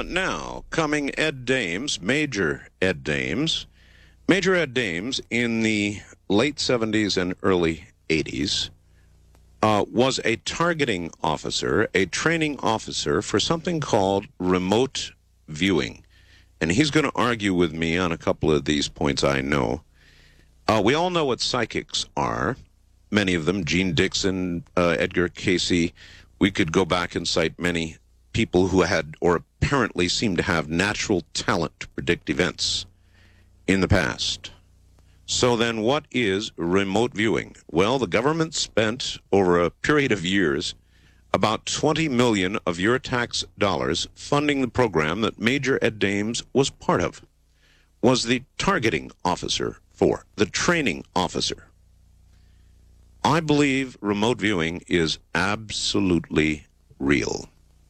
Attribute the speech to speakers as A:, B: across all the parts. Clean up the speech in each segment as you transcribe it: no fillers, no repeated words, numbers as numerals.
A: Now, coming Ed Dames, Major Ed Dames. Major Ed Dames, in the late 70s and early 80s, was a targeting officer, a training officer for something called remote viewing. And he's going to argue with me on a couple of these points I know. We all know what psychics are. Many of them, Gene Dixon, Edgar Cayce. We could go back and cite many people who had or apparently seemed to have natural talent to predict events in the past. So then what is remote viewing? Well, the government spent over a period of years about $20 million of your tax dollars funding the program that Major Ed Dames was part of, was the targeting officer for, the training officer. I believe remote viewing is absolutely real.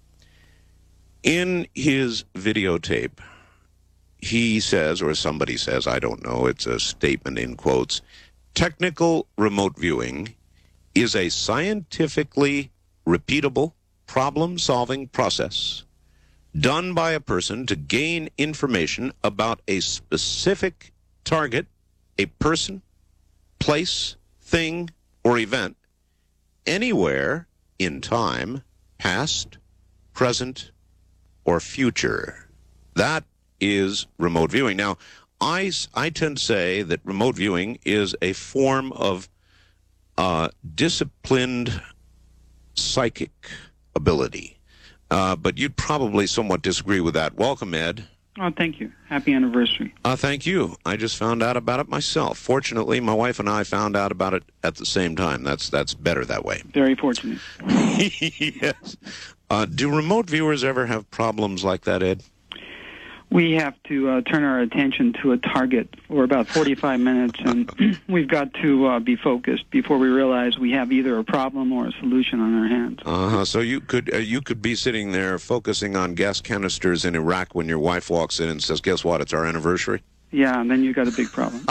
A: In his videotape, he says, or somebody says, I don't know, it's a statement in quotes, technical remote viewing is a scientifically repeatable problem-solving process done by a person to gain information about a specific target, a person, place, thing, or event, anywhere in time, past, present, or future. That is remote viewing. Now, I tend to say that remote viewing is a form of disciplined psychic ability. But you'd probably somewhat disagree with that. Welcome, Ed.
B: Oh, thank you. Happy anniversary.
A: Thank you. I just found out about it myself. Fortunately, my wife and I found out about it at the same time. That's better that way.
B: Very fortunate.
A: Yes. Do remote viewers ever have problems like that, Ed?
B: We have to turn our attention to a target for about 45 minutes, and we've got to be focused before we realize we have either a problem or a solution on our hands.
A: So you could be sitting there focusing on gas canisters in Iraq when your wife walks in and says, "Guess what? It's our anniversary."
B: Yeah, and then you've got a big problem.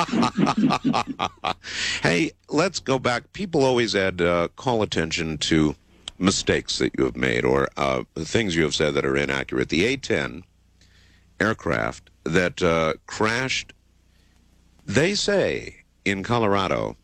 A: Hey, let's go back. People always call attention to mistakes that you have made or things you have said that are inaccurate. The A-10 aircraft that crashed, they say, in Colorado,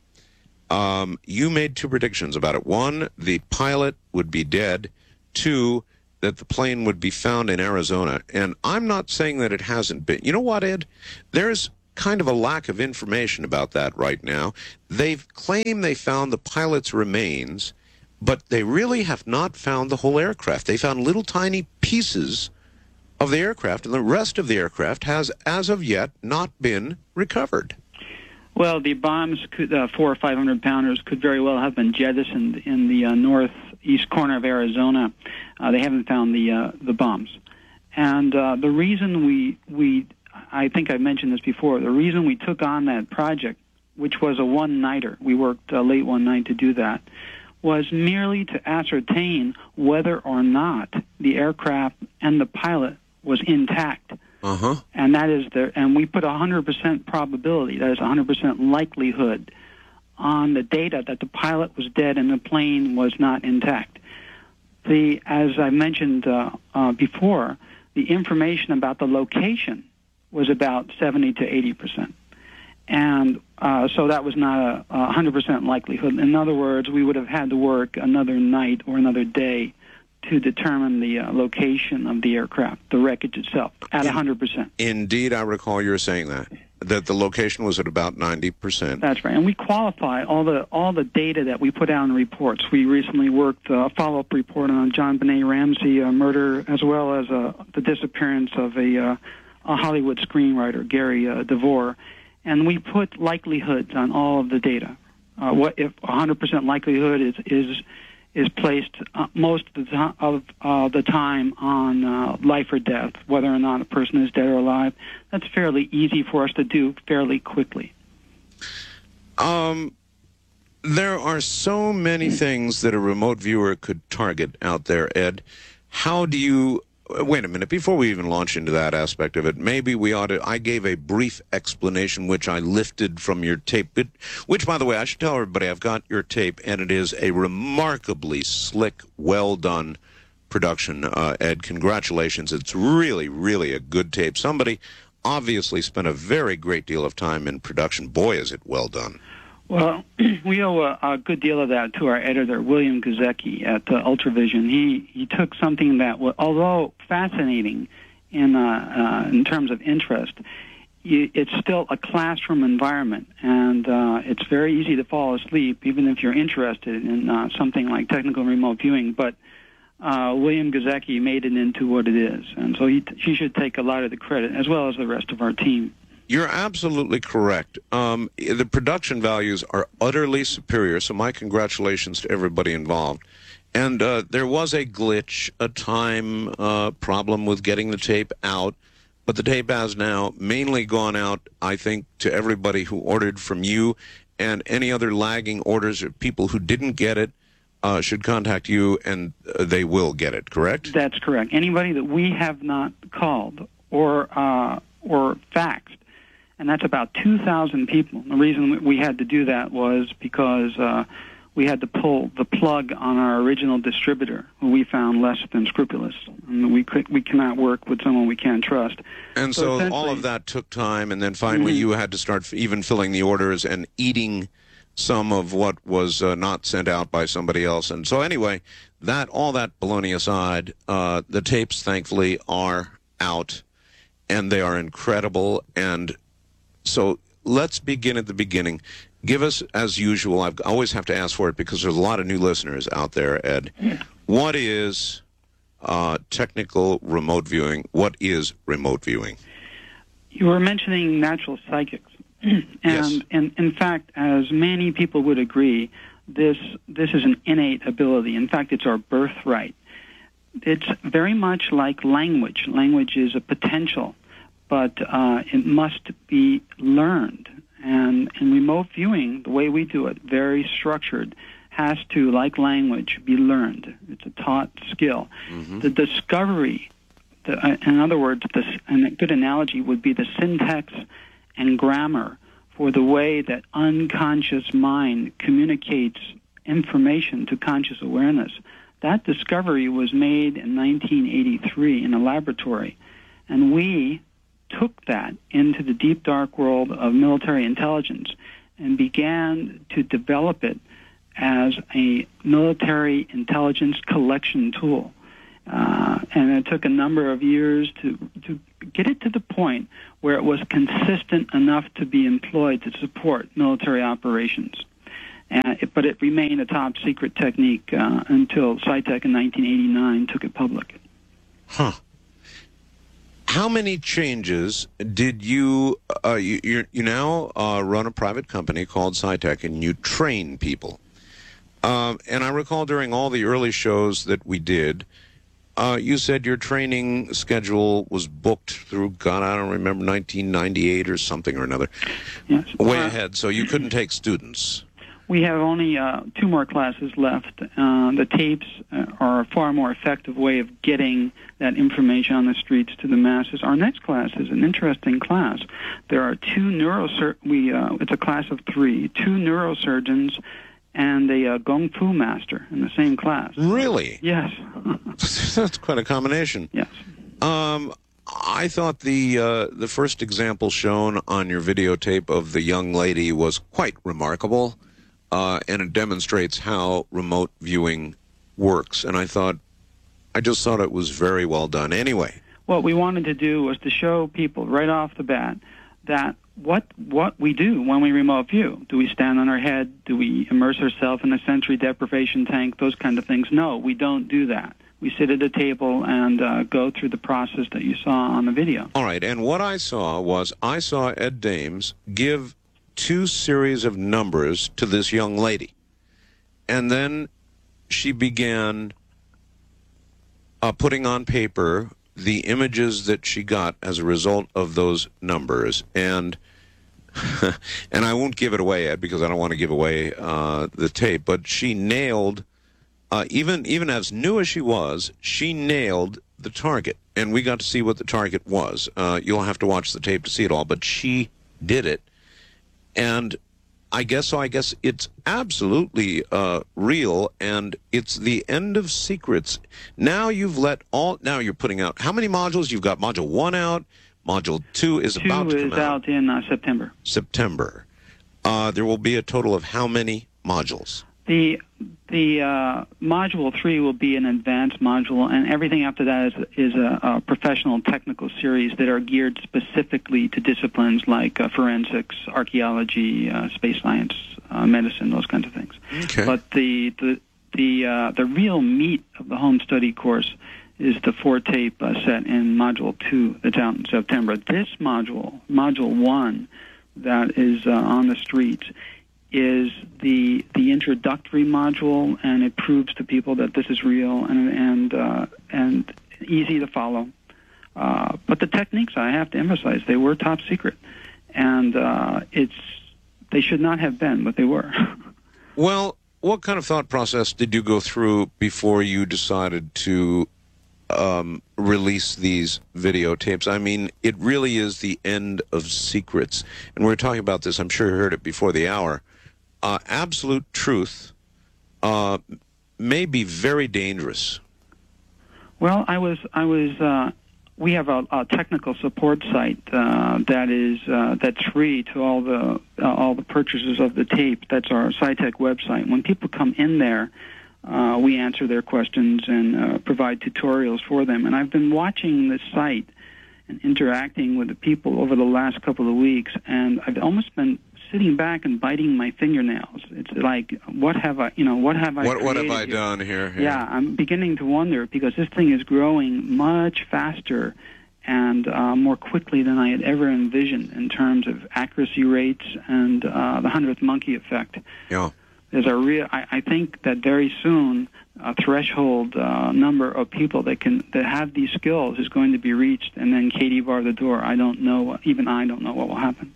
A: you made two predictions about it. One, the pilot would be dead. Two, that the plane would be found in Arizona. And I'm not saying that it hasn't been. You know what, Ed? There's kind of a lack of information about that right now. They've claimed they found the pilot's remains, but they really have not found the whole aircraft. They found little tiny pieces of the aircraft, and the rest of the aircraft has, as of yet, not been recovered.
B: Well, the bombs, 400 or 500 pounders, could very well have been jettisoned in the northeast corner of Arizona. They haven't found the bombs. And the reason we, I think I mentioned this before, the reason we took on that project, which was a one-nighter, we worked late one night to do that, was merely to ascertain whether or not the aircraft and the pilot was intact. And that is and we put 100% probability, that is 100% likelihood, on the data that the pilot was dead and the plane was not intact. As I mentioned before, the information about the location was about 70 to 80%. And so that was not a 100% likelihood. In other words, we would have had to work another night or another day to determine the location of the aircraft, the wreckage itself, at 100%.
A: Indeed, I recall you saying that the location was at about 90%.
B: That's right, and we qualify all the data that we put out in reports. We recently worked a follow-up report on John Benet Ramsey murder, as well as the disappearance of a Hollywood screenwriter, Gary DeVore, and we put likelihoods on all of the data. What if 100% likelihood is placed most of the time on life or death, whether or not a person is dead or alive. That's fairly easy for us to do fairly quickly.
A: There are so many things that a remote viewer could target out there, Ed. How do you... Wait a minute, before we even launch into that aspect of it, maybe we ought to... I gave a brief explanation which I lifted from your tape, which, by the way, I should tell everybody I've got your tape, and it is a remarkably slick, well-done production, Ed. Congratulations. It's really, really a good tape. Somebody obviously spent a very great deal of time in production. Boy, is it well done.
B: Well, we owe a good deal of that to our editor, William Guzecki at Ultravision. He took something that, although fascinating in terms of interest, it's still a classroom environment, and it's very easy to fall asleep, even if you're interested in something like technical remote viewing. But William Guzecki made it into what it is, and so he should take a lot of the credit, as well as the rest of our team.
A: You're absolutely correct. The production values are utterly superior, so my congratulations to everybody involved. And there was a glitch, a time problem with getting the tape out, but the tape has now mainly gone out, I think, to everybody who ordered from you, and any other lagging orders or people who didn't get it should contact you, and they will get it, correct?
B: That's correct. Anybody that we have not called or faxed, and that's about 2,000 people. The reason we had to do that was because we had to pull the plug on our original distributor, who we found less than scrupulous. And we cannot work with someone we can't trust.
A: And so all of that took time, and then finally you had to start even filling the orders and eating some of what was not sent out by somebody else. And so anyway, all that baloney aside, the tapes, thankfully, are out, and they are incredible. And so let's begin at the beginning. Give us, as usual, I always have to ask for it because there's a lot of new listeners out there, Ed. What is technical remote viewing? What is remote viewing?
B: You were mentioning natural psychics. And
A: Yes.
B: in fact, as many people would agree, this is an innate ability. In fact, it's our birthright. It's very much like language. Language is a potential, but it must be learned. And in remote viewing, the way we do it, very structured, has to, like language, be learned. It's a taught skill. Mm-hmm. The discovery, in other words, and a good analogy would be the syntax and grammar for the way that unconscious mind communicates information to conscious awareness. That discovery was made in 1983 in a laboratory, and we took that into the deep, dark world of military intelligence and began to develop it as a military intelligence collection tool. And it took a number of years to get it to the point where it was consistent enough to be employed to support military operations. But it remained a top-secret technique until SciTech in 1989 took it public.
A: Huh. How many changes did you now run a private company called SciTech, and you train people. And I recall during all the early shows that we did, you said your training schedule was booked through, God, I don't remember, 1998 or something or another.
B: Yes.
A: Way ahead, so you couldn't take students.
B: We have only 2 more classes left. The tapes are a far more effective way of getting that information on the streets to the masses. Our next class is an interesting class. There are 2 it's a class of 3, 2 neurosurgeons and a Kung Fu master in the same class.
A: Really?
B: Yes.
A: That's quite a combination.
B: Yes.
A: I thought the first example shown on your videotape of the young lady was quite remarkable, and it demonstrates how remote viewing works. And I just thought it was very well done. Anyway,
B: what we wanted to do was to show people right off the bat that what we do when we remote view. Do we stand on our head? Do we immerse ourselves in a sensory deprivation tank? Those kind of things. No, we don't do that. We sit at a table and go through the process that you saw on the video.
A: All right, and what I saw Ed Dames give 2 series of numbers to this young lady. And then she began putting on paper the images that she got as a result of those numbers. And and I won't give it away, Ed, because I don't want to give away the tape, but she nailed, even as new as she nailed the target. And we got to see what the target was. You'll have to watch the tape to see it all, but she did it. And I guess so. I guess it's absolutely real, and it's the end of secrets. Now now you're putting out, how many modules? You've got Module 1 out. Module 2 is about to come out. 2
B: is out in September.
A: September. There will be a total of how many modules?
B: The Module 3 will be an advanced module, and everything after that is a professional technical series that are geared specifically to disciplines like forensics, archaeology, space science, medicine, those kinds of things.
A: Okay.
B: But the real meat of the home study course is the 4-tape set in Module 2 that's out in September. This Module 1, that is on the streets, is the introductory module, and it proves to people that this is real and easy to follow. But the techniques, I have to emphasize, they were top secret, and they should not have been, but they were.
A: Well, what kind of thought process did you go through before you decided to release these videotapes? I mean, it really is the end of secrets. And we were talking about this, I'm sure you heard it before the hour. Absolute truth may be very dangerous.
B: Well, we have a technical support site that's free to all the purchasers of the tape. That's our SciTech website. When people come in there, we answer their questions and provide tutorials for them. And I've been watching this site and interacting with the people over the last couple of weeks, and I've almost been sitting back and biting my fingernails. It's like, what have I
A: done here?
B: Yeah, I'm beginning to wonder, because this thing is growing much faster and more quickly than I had ever envisioned in terms of accuracy rates and the 100th monkey effect.
A: Yeah.
B: There's I think that very soon a threshold number of people that have these skills is going to be reached, and then Katie bar the door. I don't know. Even I don't know what will happen.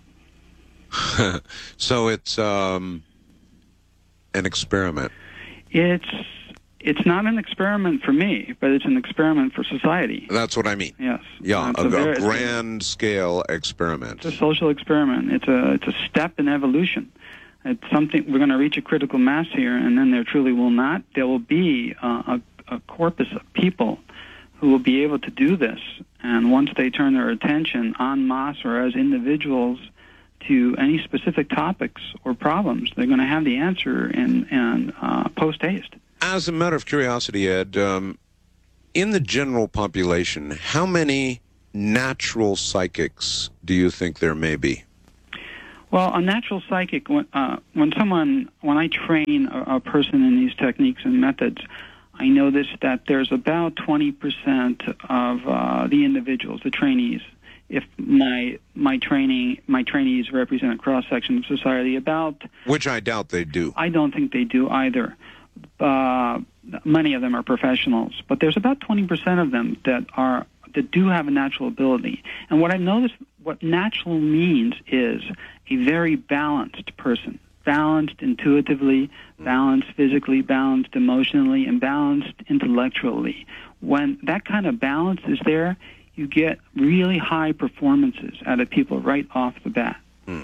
A: So it's an experiment.
B: It's not an experiment for me, but it's an experiment for society.
A: That's what I mean.
B: Yes.
A: Yeah, a grand scale experiment.
B: It's a social experiment. It's a step in evolution. It's something, we're going to reach a critical mass here, and then there will be a corpus of people who will be able to do this. And once they turn their attention en masse or as individuals to any specific topics or problems, they're going to have the answer in post-haste.
A: As a matter of curiosity, Ed, in the general population, how many natural psychics do you think there may be?
B: Well, a natural psychic, when I train a person in these techniques and methods, I notice that there's about 20% of the individuals, the trainees. If my trainees represent a cross section of society,
A: which I doubt they do.
B: I don't think they do either. Many of them are professionals, but there's about 20% of them that do have a natural ability. And what I've noticed, what natural means is a very balanced person. Balanced intuitively, balanced physically, balanced emotionally, and balanced intellectually. When that kind of balance is there, you get really high performances out of people right off the bat.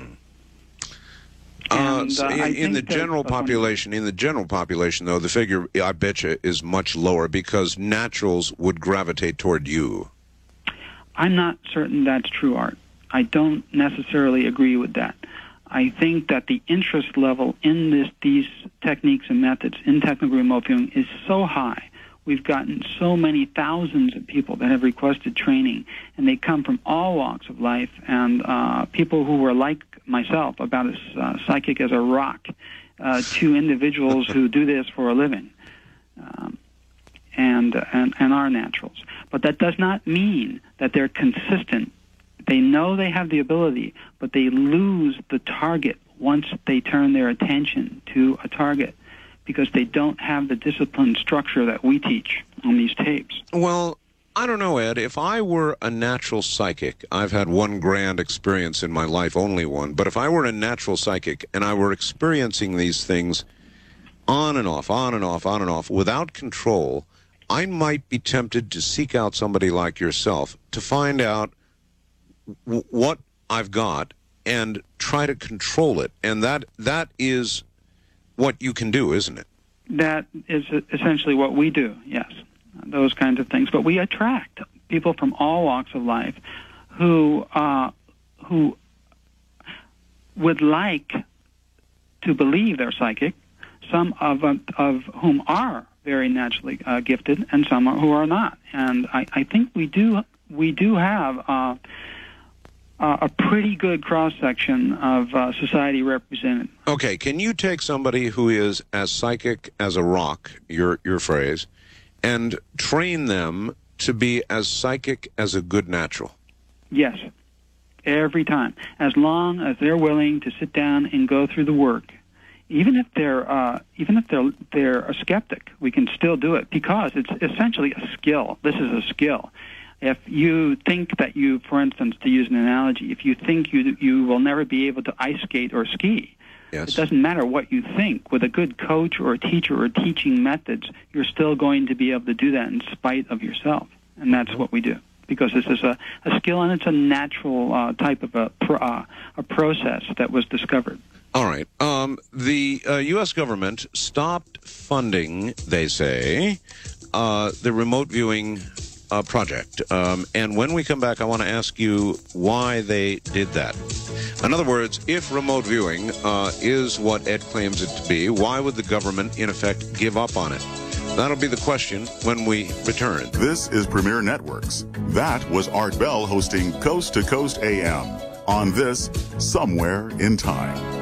A: So in the general population, though, the figure, I bet you, is much lower, because naturals would gravitate toward you.
B: I'm not certain that's true, Art. I don't necessarily agree with that. I think that the interest level in these techniques and methods in technical remote viewing is so high. We've gotten so many thousands of people that have requested training, and they come from all walks of life, and people who were like myself, about as psychic as a rock, to individuals who do this for a living, and are naturals. But that does not mean that they're consistent. They know they have the ability, but they lose the target once they turn their attention to a target, because they don't have the discipline structure that we teach on these tapes.
A: Well, I don't know, Ed. If I were a natural psychic, I've had one grand experience in my life, only one, but if I were a natural psychic and I were experiencing these things on and off, on and off, on and off, without control, I might be tempted to seek out somebody like yourself to find out what I've got and try to control it. And that is what you can do, isn't it?
B: That is essentially what we do, yes, those kinds of things. But we attract people from all walks of life who would like to believe they're psychic, some of whom are very naturally gifted, and some who are not. And I think we do have a pretty good cross-section of society represented.
A: Okay, can you take somebody who is as psychic as a rock, your phrase, and train them to be as psychic as a good natural?
B: Yes, every time, as long as they're willing to sit down and go through the work. Even if they're a skeptic, we can still do it because it's essentially a skill. This is a skill. If you think that you, for instance, to use an analogy, if you think you will never be able to ice skate or ski,
A: yes,
B: it doesn't matter what you think. With a good coach or a teacher or teaching methods, you're still going to be able to do that in spite of yourself. And that's what we do, because this is a skill, and it's a natural type of a process that was discovered.
A: All right. The U.S. government stopped funding, they say, the remote viewing project. And when we come back, I want to ask you why they did that. In other words, if remote viewing is what Ed claims it to be, why would the government, in effect, give up on it? That'll be the question when we return.
C: This is Premier Networks. That was Art Bell hosting Coast to Coast AM on this Somewhere in Time.